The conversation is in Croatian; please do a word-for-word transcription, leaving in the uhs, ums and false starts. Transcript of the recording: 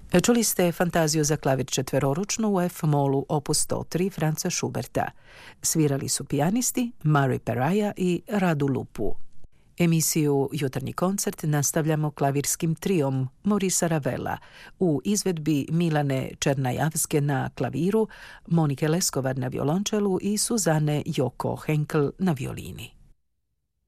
Čuli ste Fantaziju za klavir četveroručnu u F-molu opus sto tri Franza Schuberta. Svirali su pijanisti Murray Peraja i Radu Lupu. Emisiju Jutarnji koncert nastavljamo klavirskim triom Maurice Ravela u izvedbi Milane Černajavske na klaviru, Monike Leskovar na violončelu i Suzane Joko Henkel na violini.